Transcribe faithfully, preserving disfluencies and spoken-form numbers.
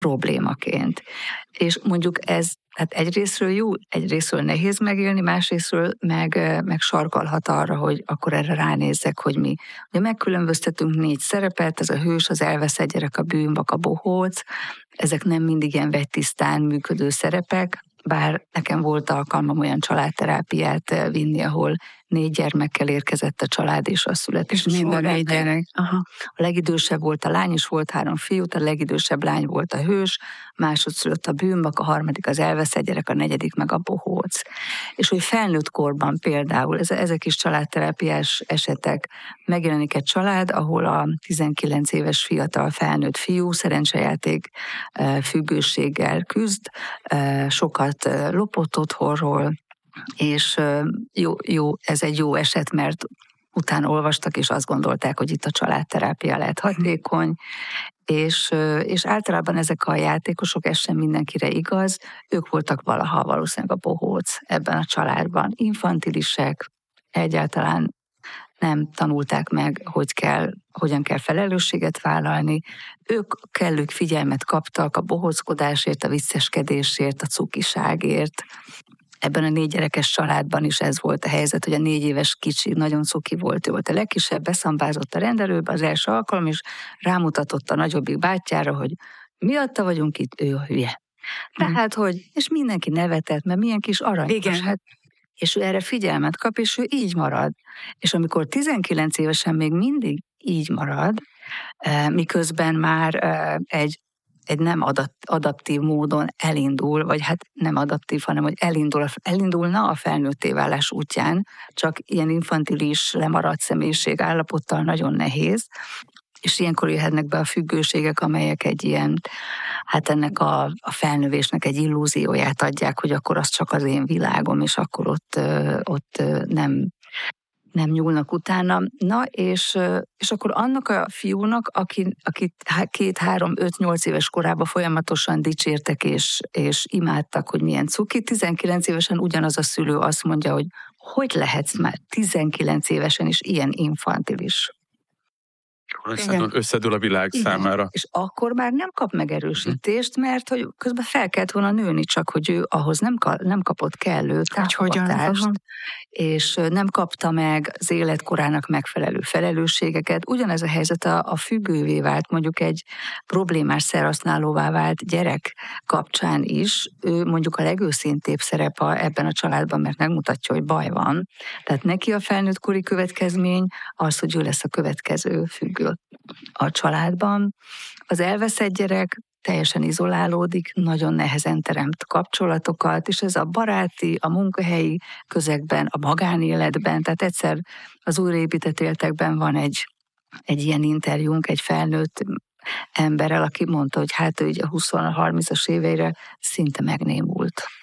problémaként. És mondjuk ez hát egyrészről jó, egyrészről nehéz megélni, másrészről meg, meg sarkalhat arra, hogy akkor erre ránézzek, hogy mi. Ugye megkülönböztetünk négy szerepet, ez a hős, az elveszett gyerek, a bűnbak, a bohóc, ezek nem mindig ilyen vegytisztán működő szerepek, bár nekem volt alkalmam olyan családterápiát vinni, ahol négy gyermekkel érkezett a család, és a született. És minden négy gyerek. Aha. A legidősebb volt a lány, és volt három fiú, a legidősebb lány volt a hős, másodszülött a bűnbak, a harmadik az elveszett gyerek, a negyedik meg a bohóc. És hogy felnőtt korban például, ezek is családterápiás esetek, megjelenik egy család, ahol a tizenkilenc éves fiatal felnőtt fiú szerencsejáték függőséggel küzd, sokat lopott otthonról, és jó, jó, ez egy jó eset, mert utána olvastak, és azt gondolták, hogy itt a családterápia lehet hatékony, és, és általában ezek a játékosok, ez sem mindenkire igaz, ők voltak valaha valószínűleg a bohóc ebben a családban. Infantilisek, egyáltalán nem tanulták meg, hogy kell, hogyan kell felelősséget vállalni. Ők kellő figyelmet kaptak a bohóckodásért, a vicceskedésért, a cukiságért. Ebben a négy gyerekes családban is ez volt a helyzet, hogy a négy éves kicsi nagyon cuki volt, ő volt a legkisebb, beszambázott a rendelőbe az első alkalom, és rámutatott a nagyobbik bátyjára, hogy miatta vagyunk itt, ő a hülye. Tehát, mm. hogy, és mindenki nevetett, mert milyen kis aranyos. Igen. Hát, és ő erre figyelmet kap, és ő így marad. És amikor tizenkilenc évesen még mindig így marad, miközben már egy egy nem adaptív módon elindul, vagy hát nem adaptív, hanem hogy elindul, elindulna a felnőtté válás útján, csak ilyen infantilis, lemaradt személyiség állapottal nagyon nehéz, és ilyenkor jöhetnek be a függőségek, amelyek egy ilyen, hát ennek a, a felnövésnek egy illúzióját adják, hogy akkor az csak az én világom, és akkor ott, ott nem nem nyúlnak utána. Na, és, és akkor annak a fiúnak, aki, akit két, három, öt, nyolc éves korában folyamatosan dicsértek és, és imádtak, hogy milyen cuki, tizenkilenc évesen ugyanaz a szülő azt mondja, hogy hogy lehetsz már tizenkilenc évesen is ilyen infantilis. Összedől a világ igen. számára. És akkor már nem kap megerősítést, mert hogy közben fel kellett volna nőni, csak hogy ő ahhoz nem, nem kapott kellő támogatást, és nem kapta meg az életkorának megfelelő felelősségeket. Ugyanez a helyzet a, a függővé vált, mondjuk egy problémás szerhasználóvá vált gyerek kapcsán is. Ő mondjuk a legőszintébb szerep a, ebben a családban, mert megmutatja, hogy baj van. Tehát neki a felnőttkori következmény az, hogy ő lesz a következő függő a családban. Az elveszett gyerek teljesen izolálódik, nagyon nehezen teremt kapcsolatokat, és ez a baráti, a munkahelyi közegben, a magánéletben, tehát egyszer az újraépített életekben van egy, egy ilyen interjúnk, egy felnőtt emberrel, aki mondta, hogy hát ő a húsz-harmincas éveire szinte megnémult.